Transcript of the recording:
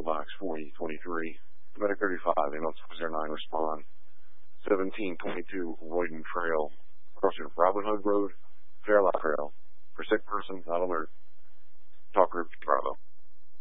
Echo Box 4023. Medic 35, ambulance 09, respond. 1722 Royden Trail, crossing Robin Hood Road, Fairlock Trail. For sick person, not alert. Talk group Bravo.